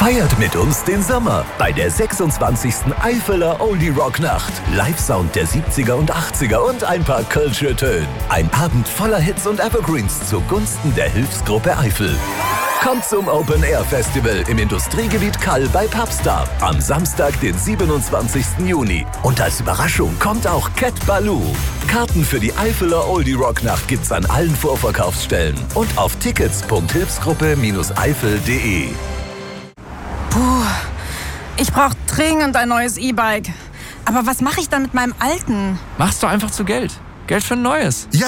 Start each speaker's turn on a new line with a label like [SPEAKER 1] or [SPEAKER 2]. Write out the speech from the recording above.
[SPEAKER 1] Feiert mit uns den Sommer bei der 26. Eifeler Oldie Rock Nacht. Live-Sound der 70er und 80er und ein paar Kölsche Töne. Ein Abend voller Hits und Evergreens zugunsten der Hilfsgruppe Eifel. Kommt zum Open Air Festival im Industriegebiet Kall bei Pubstar am Samstag, den 27. Juni. Und als Überraschung kommt auch Cat Baloo. Karten für die Eifeler Oldie Rock Nacht gibt's an allen Vorverkaufsstellen und auf tickets.hilfsgruppe-eifel.de.
[SPEAKER 2] Puh, ich brauche dringend ein neues E-Bike. Aber was mache ich dann mit meinem alten?
[SPEAKER 3] Machst du einfach zu Geld. Geld für ein neues.
[SPEAKER 4] Ja,